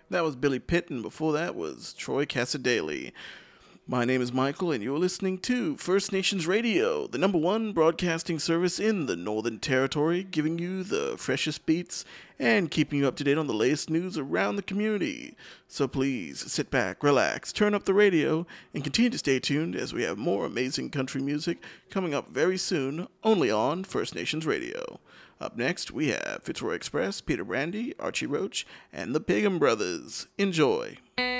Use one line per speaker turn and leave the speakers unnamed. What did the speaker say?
That was Billy Pitt, and before that was Troy Casadale. My name is Michael, and you're listening to First Nations Radio, the number one broadcasting service in the Northern Territory, giving you the freshest beats and keeping you up to date on the latest news around the community. So please sit back, relax, turn up the radio, and continue to stay tuned as we have more amazing country music coming up very soon, only on First Nations Radio. Up next, we have Fitzroy Express, Peter Brandy, Archie Roach, and the Pagum Brothers. Enjoy.